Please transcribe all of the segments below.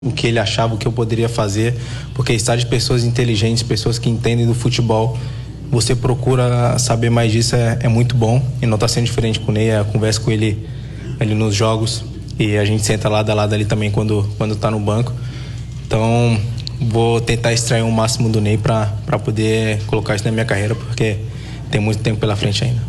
o que ele achava, o que eu poderia fazer, porque estar de pessoas inteligentes, pessoas que entendem do futebol, você procura saber mais disso, é muito bom. E não está sendo diferente com o Ney, eu converso com ele nos jogos e a gente senta lado a lado ali também quando está no banco. Então vou tentar extrair o máximo do Ney para poder colocar isso na minha carreira, porque tem muito tempo pela frente ainda.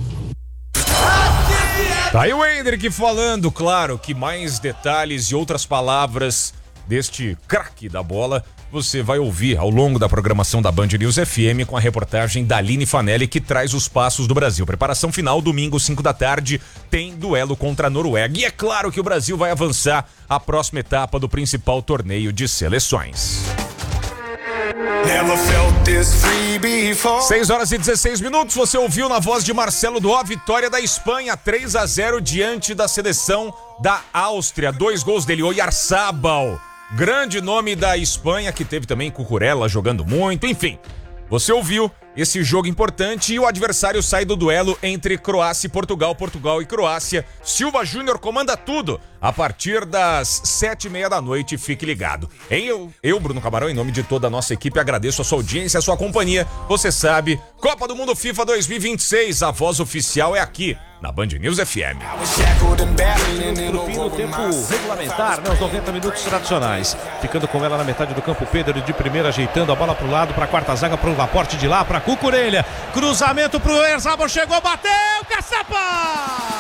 Tá aí o Hendrick falando, claro, que mais detalhes e outras palavras deste craque da bola você vai ouvir ao longo da programação da Band News FM com a reportagem da Aline Fanelli, que traz os passos do Brasil. Preparação final, domingo, 5 da tarde, tem duelo contra a Noruega. E é claro que o Brasil vai avançar à próxima etapa do principal torneio de seleções. 6 horas e 16 minutos, você ouviu na voz de Marcelo Duó, vitória da Espanha, 3-0 diante da seleção da Áustria. 2 gols dele, Oyarzabal, grande nome da Espanha, que teve também Cucurella jogando muito, enfim. Você ouviu esse jogo importante e o adversário sai do duelo entre Croácia e Portugal, Portugal e Croácia. Silva Júnior comanda tudo a partir das 7h30 da noite. Fique ligado. Eu, Bruno Camarão, em nome de toda a nossa equipe, agradeço a sua audiência, a sua companhia. Você sabe, Copa do Mundo FIFA 2026, a voz oficial é aqui, na Band News FM. No fim do tempo regulamentar, né, os 90 minutos tradicionais. Ficando com ela na metade do campo, Pedro de primeira, ajeitando a bola pro lado, pra quarta zaga, pro Laporte de lá, pra Cucurella. Cruzamento pro Oyarzabal, chegou, bateu, caçapa!